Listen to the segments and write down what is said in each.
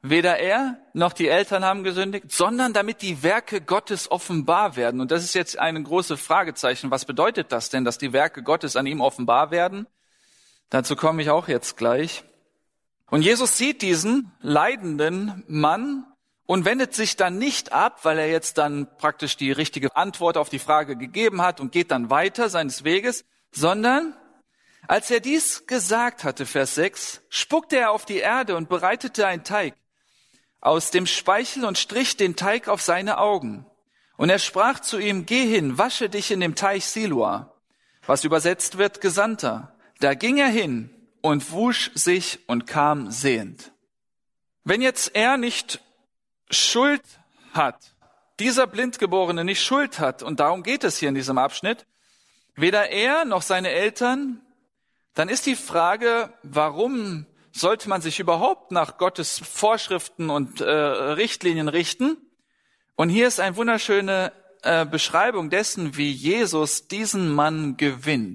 Weder er noch die Eltern haben gesündigt, sondern damit die Werke Gottes offenbar werden. Und das ist jetzt ein großes Fragezeichen. Was bedeutet das denn, dass die Werke Gottes an ihm offenbar werden? Dazu komme ich auch jetzt gleich. Und Jesus sieht diesen leidenden Mann und wendet sich dann nicht ab, weil er jetzt dann praktisch die richtige Antwort auf die Frage gegeben hat und geht dann weiter seines Weges, sondern als er dies gesagt hatte, Vers 6, spuckte er auf die Erde und bereitete einen Teig aus dem Speichel und strich den Teig auf seine Augen. Und er sprach zu ihm, geh hin, wasche dich in dem Teich Siloa, was übersetzt wird, Gesandter. Da ging er hin und wusch sich und kam sehend. Wenn jetzt er nicht Schuld hat, dieser Blindgeborene nicht Schuld hat, und darum geht es hier in diesem Abschnitt, weder er noch seine Eltern, dann ist die Frage, warum sollte man sich überhaupt nach Gottes Vorschriften und Richtlinien richten? Und hier ist eine wunderschöne Beschreibung dessen, wie Jesus diesen Mann gewinnt.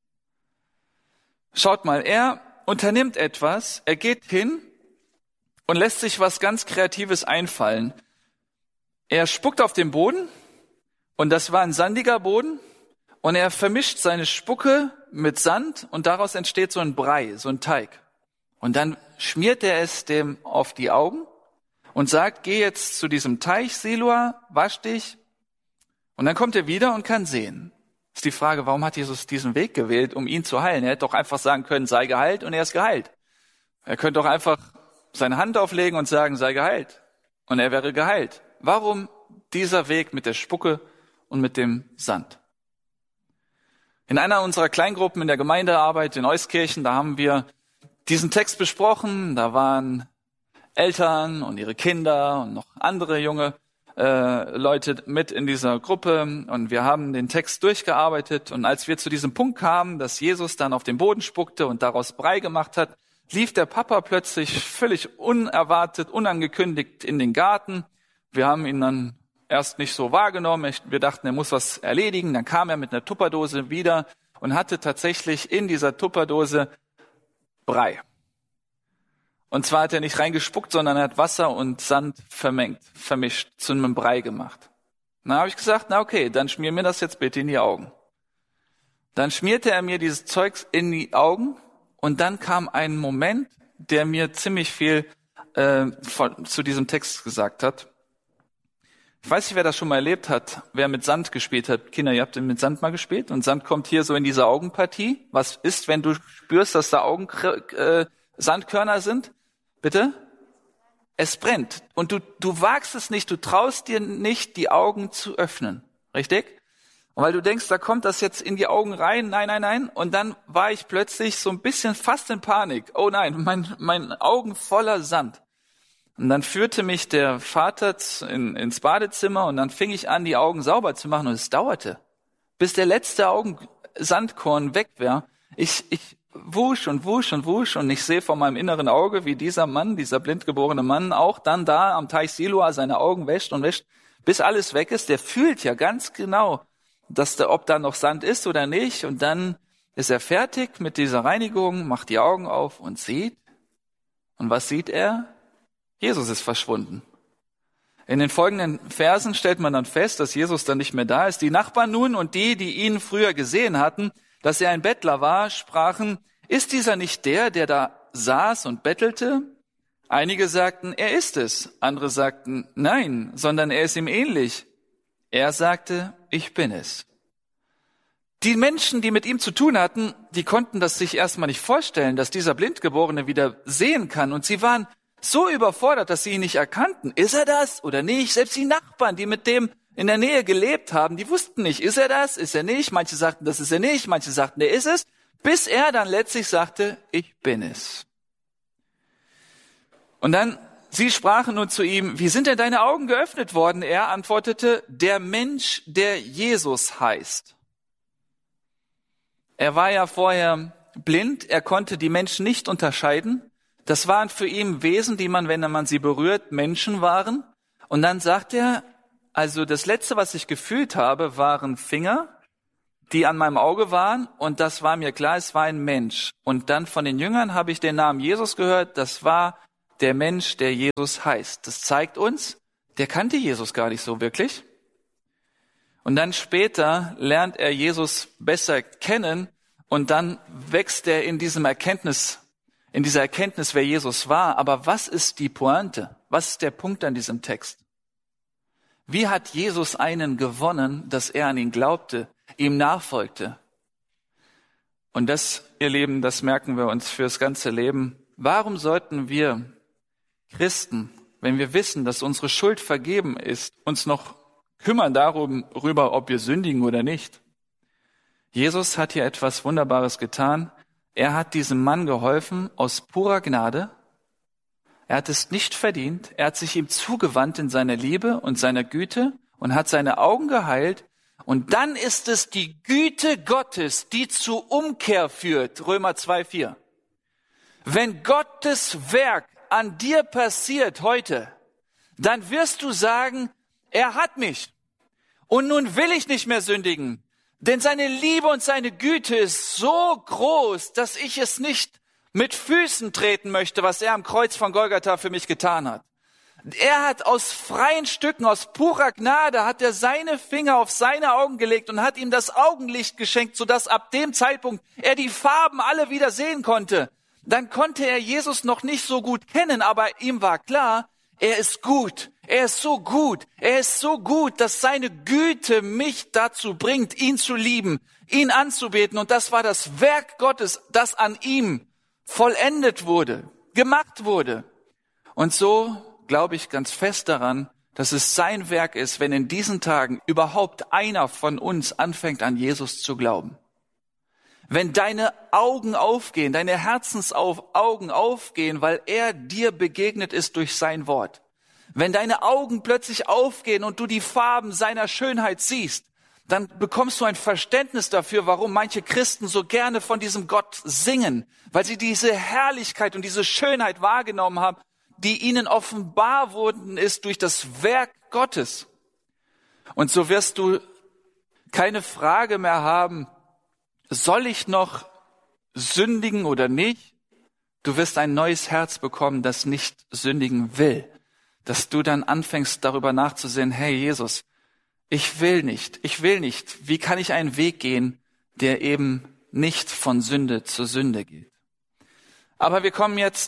Schaut mal, er unternimmt etwas, er geht hin und lässt sich was ganz Kreatives einfallen. Er spuckt auf den Boden, und das war ein sandiger Boden, und er vermischt seine Spucke mit Sand, und daraus entsteht so ein Brei, so ein Teig. Und dann schmiert er es dem auf die Augen und sagt, geh jetzt zu diesem Teich, Siloa, wasch dich. Und dann kommt er wieder und kann sehen. Ist die Frage, warum hat Jesus diesen Weg gewählt, um ihn zu heilen? Er hätte doch einfach sagen können, sei geheilt, und er ist geheilt. Er könnte doch einfach seine Hand auflegen und sagen, sei geheilt, und er wäre geheilt. Warum dieser Weg mit der Spucke und mit dem Sand? In einer unserer Kleingruppen in der Gemeindearbeit in Euskirchen, da haben wir diesen Text besprochen. Da waren Eltern und ihre Kinder und noch andere junge Leute mit in dieser Gruppe, und wir haben den Text durchgearbeitet, und als wir zu diesem Punkt kamen, dass Jesus dann auf den Boden spuckte und daraus Brei gemacht hat, lief der Papa plötzlich völlig unerwartet, unangekündigt in den Garten. Wir haben ihn dann erst nicht so wahrgenommen. Wir dachten, er muss was erledigen. Dann kam er mit einer Tupperdose wieder und hatte tatsächlich in dieser Tupperdose Brei. Und zwar hat er nicht reingespuckt, sondern er hat Wasser und Sand vermischt, zu einem Brei gemacht. Dann habe ich gesagt, na okay, dann schmier mir das jetzt bitte in die Augen. Dann schmierte er mir dieses Zeugs in die Augen, und dann kam ein Moment, der mir ziemlich viel zu diesem Text gesagt hat. Ich weiß nicht, wer das schon mal erlebt hat, wer mit Sand gespielt hat. Kinder, ihr habt mit Sand mal gespielt, und Sand kommt hier so in diese Augenpartie. Was ist, wenn du spürst, dass da Sandkörner sind? Bitte? Es brennt. Und du wagst es nicht, du traust dir nicht, die Augen zu öffnen. Richtig? Und weil du denkst, da kommt das jetzt in die Augen rein. Nein, nein, nein. Und dann war ich plötzlich so ein bisschen fast in Panik. Oh nein, mein Augen voller Sand. Und dann führte mich der Vater ins Badezimmer, und dann fing ich an, die Augen sauber zu machen, und es dauerte, bis der letzte Sandkorn weg war. Ich wusch und wusch und wusch, und ich sehe vor meinem inneren Auge, wie dieser Mann, dieser blindgeborene Mann, auch dann da am Teich Siloa seine Augen wäscht und wäscht, bis alles weg ist. Der fühlt ja ganz genau, ob da noch Sand ist oder nicht, und dann ist er fertig mit dieser Reinigung, macht die Augen auf und sieht. Und was sieht er? Jesus ist verschwunden. In den folgenden Versen stellt man dann fest, dass Jesus dann nicht mehr da ist. Die Nachbarn nun und die ihn früher gesehen hatten, dass er ein Bettler war, sprachen, ist dieser nicht der da saß und bettelte? Einige sagten, er ist es. Andere sagten, nein, sondern er ist ihm ähnlich. Er sagte, ich bin es. Die Menschen, die mit ihm zu tun hatten, die konnten das sich erstmal nicht vorstellen, dass dieser Blindgeborene wieder sehen kann. Und sie waren so überfordert, dass sie ihn nicht erkannten. Ist er das oder nicht? Selbst die Nachbarn, die mit dem in der Nähe gelebt haben, die wussten nicht, ist er das, ist er nicht? Manche sagten, das ist er nicht, manche sagten, er ist es, bis er dann letztlich sagte, ich bin es. Und dann, sie sprachen nun zu ihm, wie sind denn deine Augen geöffnet worden? Er antwortete, der Mensch, der Jesus heißt. Er war ja vorher blind, er konnte die Menschen nicht unterscheiden. Das waren für ihn Wesen, die man, wenn man sie berührt, Menschen waren. Und dann sagt er, also das Letzte, was ich gefühlt habe, waren Finger, die an meinem Auge waren. Und das war mir klar, es war ein Mensch. Und dann von den Jüngern habe ich den Namen Jesus gehört. Das war der Mensch, der Jesus heißt. Das zeigt uns, der kannte Jesus gar nicht so wirklich. Und dann später lernt er Jesus besser kennen und dann wächst er in dieser Erkenntnis, wer Jesus war. Aber was ist die Pointe? Was ist der Punkt an diesem Text? Wie hat Jesus einen gewonnen, dass er an ihn glaubte, ihm nachfolgte? Und das, ihr Lieben, das merken wir uns fürs ganze Leben. Warum sollten wir Christen, wenn wir wissen, dass unsere Schuld vergeben ist, uns noch kümmern darüber, ob wir sündigen oder nicht? Jesus hat hier etwas Wunderbares getan. Er hat diesem Mann geholfen aus purer Gnade. Er hat es nicht verdient. Er hat sich ihm zugewandt in seiner Liebe und seiner Güte und hat seine Augen geheilt. Und dann ist es die Güte Gottes, die zur Umkehr führt. Römer 2,4. Wenn Gottes Werk an dir passiert heute, dann wirst du sagen, er hat mich. Und nun will ich nicht mehr sündigen. Denn seine Liebe und seine Güte ist so groß, dass ich es nicht mit Füßen treten möchte, was er am Kreuz von Golgatha für mich getan hat. Er hat aus freien Stücken, aus purer Gnade, hat er seine Finger auf seine Augen gelegt und hat ihm das Augenlicht geschenkt, sodass ab dem Zeitpunkt er die Farben alle wieder sehen konnte. Dann konnte er Jesus noch nicht so gut kennen, aber ihm war klar, er ist gut. Er ist so gut. Er ist so gut, dass seine Güte mich dazu bringt, ihn zu lieben, ihn anzubeten. Und das war das Werk Gottes, das an ihm vollendet wurde, gemacht wurde. Und so glaube ich ganz fest daran, dass es sein Werk ist, wenn in diesen Tagen überhaupt einer von uns anfängt, an Jesus zu glauben. Wenn deine Augen aufgehen, deine Herzensaugen aufgehen, weil er dir begegnet ist durch sein Wort. Wenn deine Augen plötzlich aufgehen und du die Farben seiner Schönheit siehst, dann bekommst du ein Verständnis dafür, warum manche Christen so gerne von diesem Gott singen, weil sie diese Herrlichkeit und diese Schönheit wahrgenommen haben, die ihnen offenbar worden ist durch das Werk Gottes. Und so wirst du keine Frage mehr haben, soll ich noch sündigen oder nicht? Du wirst ein neues Herz bekommen, das nicht sündigen will. Dass du dann anfängst, darüber nachzusehen, hey Jesus, ich will nicht. Wie kann ich einen Weg gehen, der eben nicht von Sünde zu Sünde geht? Aber wir kommen jetzt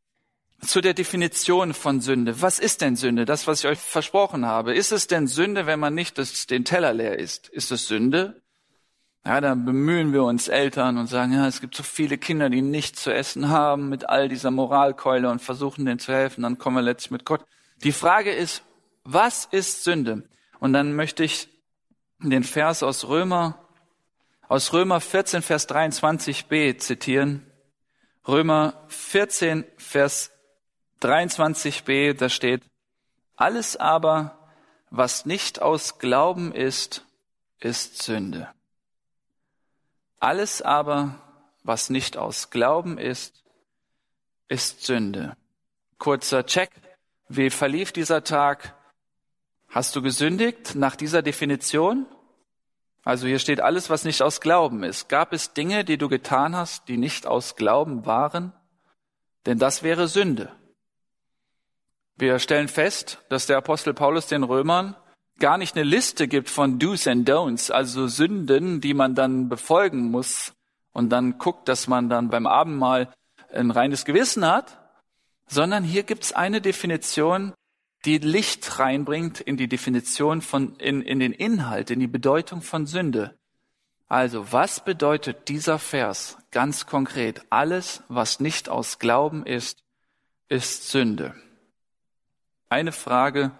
zu der Definition von Sünde. Was ist denn Sünde? Das, was ich euch versprochen habe. Ist es denn Sünde, wenn man nicht den Teller leer isst? Ist es Sünde? Ja, dann bemühen wir uns Eltern und sagen, ja, es gibt so viele Kinder, die nichts zu essen haben mit all dieser Moralkeule und versuchen denen zu helfen. Dann kommen wir letztlich mit Gott. Die Frage ist, was ist Sünde? Und dann möchte ich den Vers aus Römer 14, Vers 23b zitieren. Römer 14, Vers 23b, da steht, alles aber, was nicht aus Glauben ist, ist Sünde. Alles aber, was nicht aus Glauben ist Sünde. Kurzer Check. Wie verlief dieser Tag? Hast du gesündigt nach dieser Definition? Also hier steht alles, was nicht aus Glauben ist. Gab es Dinge, die du getan hast, die nicht aus Glauben waren? Denn das wäre Sünde. Wir stellen fest, dass der Apostel Paulus den Römern gar nicht eine Liste gibt von Do's and Don'ts, also Sünden, die man dann befolgen muss und dann guckt, dass man dann beim Abendmahl ein reines Gewissen hat, sondern hier gibt's eine Definition, die Licht reinbringt in die Definition in den Inhalt, in die Bedeutung von Sünde. Also, was bedeutet dieser Vers ganz konkret? Alles, was nicht aus Glauben ist Sünde. Eine Frage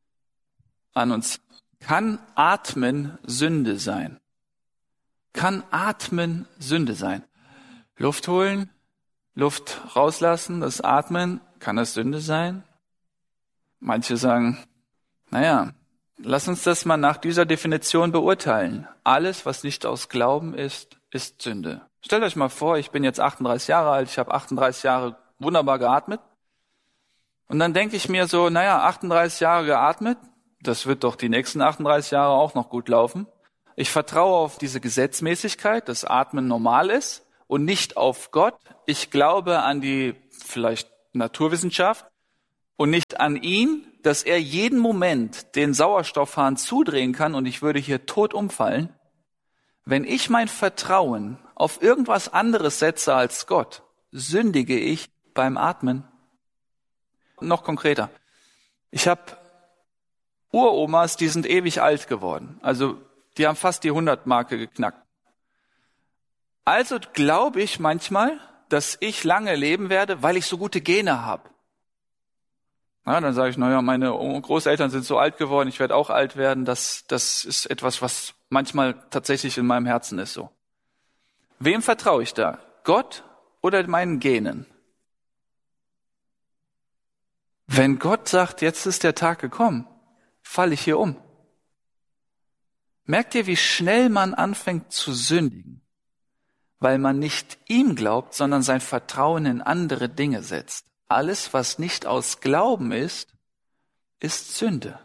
an uns. Kann Atmen Sünde sein? Kann Atmen Sünde sein? Luft holen, Luft rauslassen, das Atmen, kann das Sünde sein? Manche sagen, naja, lass uns das mal nach dieser Definition beurteilen. Alles, was nicht aus Glauben ist Sünde. Stellt euch mal vor, ich bin jetzt 38 Jahre alt, ich habe 38 Jahre wunderbar geatmet. Und dann denke ich mir so, 38 Jahre geatmet, das wird doch die nächsten 38 Jahre auch noch gut laufen. Ich vertraue auf diese Gesetzmäßigkeit, dass Atmen normal ist und nicht auf Gott. Ich glaube an die vielleicht Naturwissenschaft und nicht an ihn, dass er jeden Moment den Sauerstoffhahn zudrehen kann und ich würde hier tot umfallen. Wenn ich mein Vertrauen auf irgendwas anderes setze als Gott, sündige ich beim Atmen. Noch konkreter. Ich habe Uromas, die sind ewig alt geworden. Also die haben fast die 100-Marke geknackt. Also glaube ich manchmal, dass ich lange leben werde, weil ich so gute Gene habe. Ja, dann sage ich, meine Großeltern sind so alt geworden, ich werde auch alt werden. Das ist etwas, was manchmal tatsächlich in meinem Herzen ist so. Wem vertraue ich da? Gott oder meinen Genen? Wenn Gott sagt, jetzt ist der Tag gekommen, falle ich hier um. Merkt ihr, wie schnell man anfängt zu sündigen? Weil man nicht ihm glaubt, sondern sein Vertrauen in andere Dinge setzt. Alles, was nicht aus Glauben ist Sünde.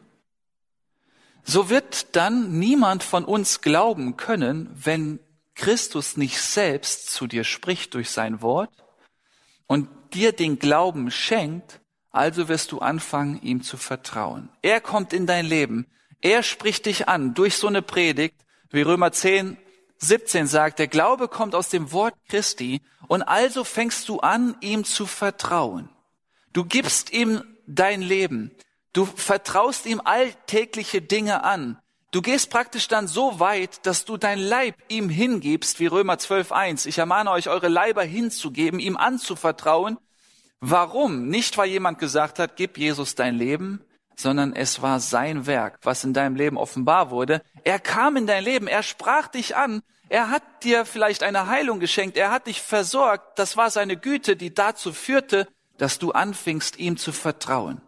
So wird dann niemand von uns glauben können, wenn Christus nicht selbst zu dir spricht durch sein Wort und dir den Glauben schenkt, also wirst du anfangen, ihm zu vertrauen. Er kommt in dein Leben, er spricht dich an durch so eine Predigt, wie Römer 10, 17 sagt, der Glaube kommt aus dem Wort Christi und also fängst du an, ihm zu vertrauen. Du gibst ihm dein Leben. Du vertraust ihm alltägliche Dinge an. Du gehst praktisch dann so weit, dass du dein Leib ihm hingibst, wie Römer 12,1. Ich ermahne euch, eure Leiber hinzugeben, ihm anzuvertrauen. Warum? Nicht, weil jemand gesagt hat, gib Jesus dein Leben, sondern es war sein Werk, was in deinem Leben offenbar wurde. Er kam in dein Leben, er sprach dich an, er hat dir vielleicht eine Heilung geschenkt, er hat dich versorgt. Das war seine Güte, die dazu führte, dass du anfingst, ihm zu vertrauen.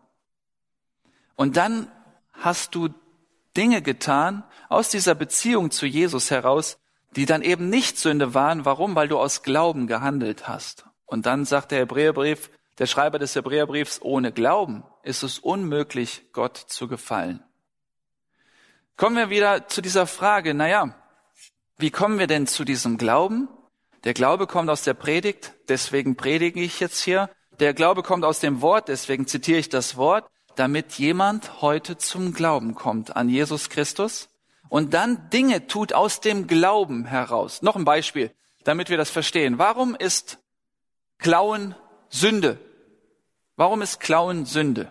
Und dann hast du Dinge getan aus dieser Beziehung zu Jesus heraus, die dann eben nicht Sünde waren. Warum? Weil du aus Glauben gehandelt hast. Und dann sagt der Schreiber des Hebräerbriefs, ohne Glauben ist es unmöglich, Gott zu gefallen. Kommen wir wieder zu dieser Frage, wie kommen wir denn zu diesem Glauben? Der Glaube kommt aus der Predigt, deswegen predige ich jetzt hier. Der Glaube kommt aus dem Wort, deswegen zitiere ich das Wort, damit jemand heute zum Glauben kommt an Jesus Christus und dann Dinge tut aus dem Glauben heraus. Noch ein Beispiel, damit wir das verstehen. Warum ist Klauen Sünde? Warum ist Klauen Sünde?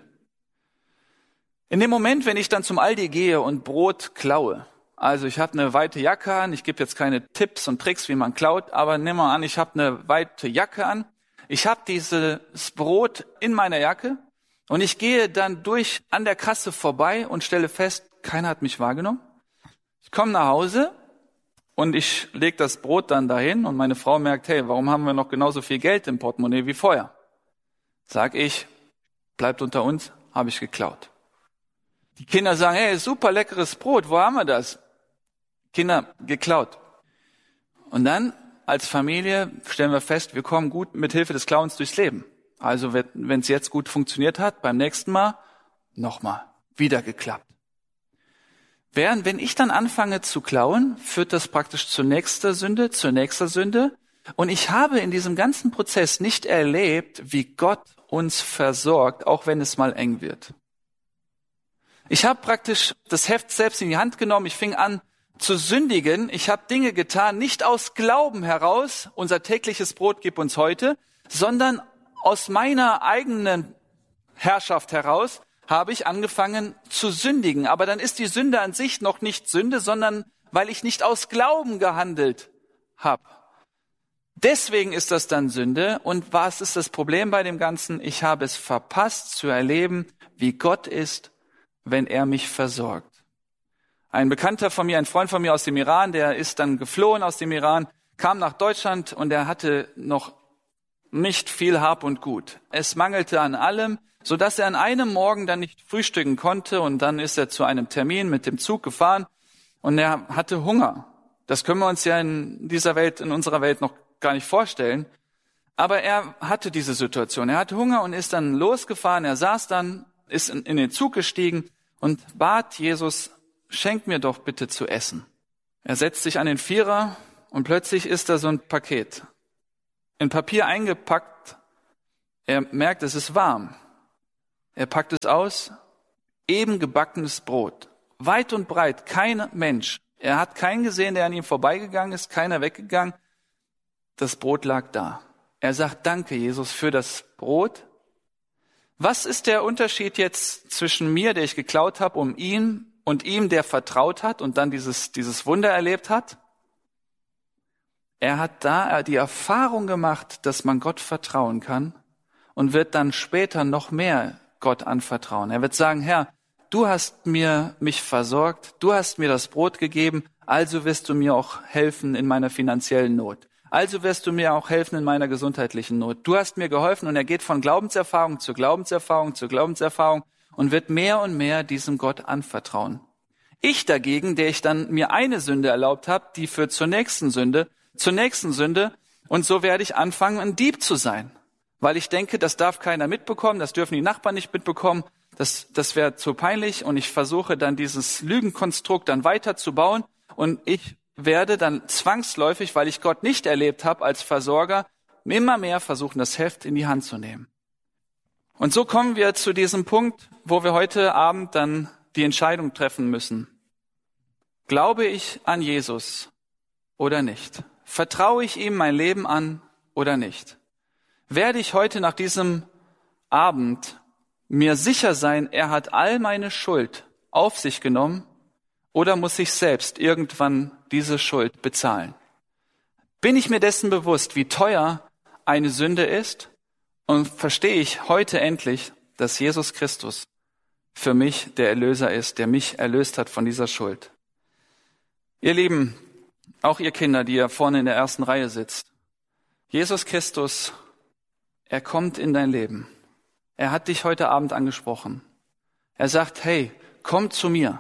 In dem Moment, wenn ich dann zum Aldi gehe und Brot klaue, also ich habe eine weite Jacke an, ich gebe jetzt keine Tipps und Tricks, wie man klaut, aber nimm mal an, ich habe eine weite Jacke an, ich habe dieses Brot in meiner Jacke und ich gehe dann an der Kasse vorbei und stelle fest, keiner hat mich wahrgenommen. Ich komme nach Hause und ich lege das Brot dann dahin und meine Frau merkt, hey, warum haben wir noch genauso viel Geld im Portemonnaie wie vorher? Sag ich, bleibt unter uns, habe ich geklaut. Die Kinder sagen, hey, super leckeres Brot, wo haben wir das? Kinder, geklaut. Und dann als Familie stellen wir fest, wir kommen gut mit Hilfe des Klauens durchs Leben. Also wenn es jetzt gut funktioniert hat, beim nächsten Mal nochmal, wieder geklappt. Wenn ich dann anfange zu klauen, führt das praktisch zur nächsten Sünde. Und ich habe in diesem ganzen Prozess nicht erlebt, wie Gott uns versorgt, auch wenn es mal eng wird. Ich habe praktisch das Heft selbst in die Hand genommen, ich fing an zu sündigen, ich habe Dinge getan, nicht aus Glauben heraus, unser tägliches Brot gib uns heute, sondern aus meiner eigenen Herrschaft heraus habe ich angefangen zu sündigen. Aber dann ist die Sünde an sich noch nicht Sünde, sondern weil ich nicht aus Glauben gehandelt habe. Deswegen ist das dann Sünde. Und was ist das Problem bei dem Ganzen? Ich habe es verpasst zu erleben, wie Gott ist, wenn er mich versorgt. Ein Bekannter von mir, ein Freund von mir aus dem Iran, der ist dann geflohen aus dem Iran, kam nach Deutschland und er hatte noch nicht viel Hab und Gut. Es mangelte an allem, sodass er an einem Morgen dann nicht frühstücken konnte und dann ist er zu einem Termin mit dem Zug gefahren und er hatte Hunger. Das können wir uns ja in unserer Welt noch gar nicht vorstellen. Aber er hatte diese Situation. Er hatte Hunger und ist dann losgefahren. Er saß dann, ist in den Zug gestiegen und bat Jesus, schenk mir doch bitte zu essen. Er setzt sich an den Vierer und plötzlich ist da so ein Paket. In Papier eingepackt Er merkt, es ist warm. Er packt es aus, eben gebackenes Brot. Weit und breit, kein Mensch. Er hat keinen gesehen, der an ihm vorbeigegangen ist, keiner weggegangen. Das Brot lag da. Er sagt, danke, Jesus, für das Brot. Was ist der Unterschied jetzt zwischen mir, der ich geklaut habe, um ihn und ihm, der vertraut hat und dann dieses Wunder erlebt hat? Er hat da die Erfahrung gemacht, dass man Gott vertrauen kann und wird dann später noch mehr Gott anvertrauen. Er wird sagen, Herr, du hast mich versorgt, du hast mir das Brot gegeben, also wirst du mir auch helfen in meiner finanziellen Not. Also wirst du mir auch helfen in meiner gesundheitlichen Not. Du hast mir geholfen und er geht von Glaubenserfahrung zu Glaubenserfahrung zu Glaubenserfahrung und wird mehr und mehr diesem Gott anvertrauen. Ich dagegen, der ich dann mir eine Sünde erlaubt habe, die führt zur nächsten Sünde und so werde ich anfangen, ein Dieb zu sein. Weil ich denke, das darf keiner mitbekommen, das dürfen die Nachbarn nicht mitbekommen, das wäre zu peinlich und ich versuche dann dieses Lügenkonstrukt dann weiter zu bauen und ich werde dann zwangsläufig, weil ich Gott nicht erlebt habe als Versorger, immer mehr versuchen, das Heft in die Hand zu nehmen. Und so kommen wir zu diesem Punkt, wo wir heute Abend dann die Entscheidung treffen müssen. Glaube ich an Jesus oder nicht? Vertraue ich ihm mein Leben an oder nicht? Werde ich heute nach diesem Abend mir sicher sein, er hat all meine Schuld auf sich genommen, oder muss ich selbst irgendwann diese Schuld bezahlen? Bin ich mir dessen bewusst, wie teuer eine Sünde ist? Und verstehe ich heute endlich, dass Jesus Christus für mich der Erlöser ist, der mich erlöst hat von dieser Schuld? Ihr Lieben, auch ihr Kinder, die ihr vorne in der ersten Reihe sitzt, Jesus Christus, er kommt in dein Leben. Er hat dich heute Abend angesprochen. Er sagt, hey, komm zu mir,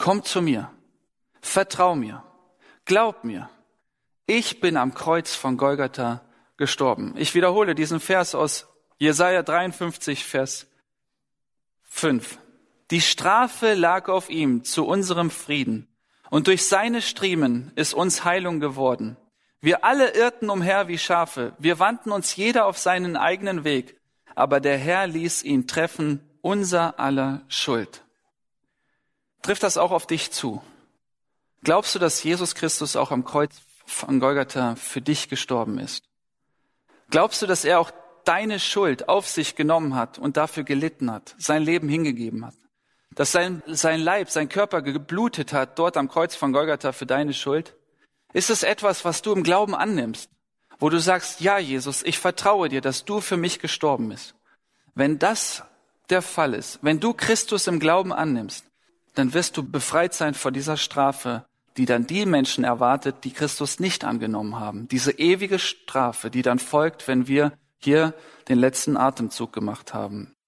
vertrau mir, glaub mir. Ich bin am Kreuz von Golgatha gestorben. Ich wiederhole diesen Vers aus Jesaja 53, Vers 5. Die Strafe lag auf ihm zu unserem Frieden, und durch seine Striemen ist uns Heilung geworden. Wir alle irrten umher wie Schafe, wir wandten uns jeder auf seinen eigenen Weg, aber der Herr ließ ihn treffen, unser aller Schuld. Trifft das auch auf dich zu? Glaubst du, dass Jesus Christus auch am Kreuz von Golgatha für dich gestorben ist? Glaubst du, dass er auch deine Schuld auf sich genommen hat und dafür gelitten hat, sein Leben hingegeben hat? Dass sein Leib, sein Körper geblutet hat dort am Kreuz von Golgatha für deine Schuld? Ist es etwas, was du im Glauben annimmst, wo du sagst, ja Jesus, ich vertraue dir, dass du für mich gestorben bist? Wenn das der Fall ist, wenn du Christus im Glauben annimmst, dann wirst du befreit sein vor dieser Strafe, die dann die Menschen erwartet, die Christus nicht angenommen haben. Diese ewige Strafe, die dann folgt, wenn wir hier den letzten Atemzug gemacht haben.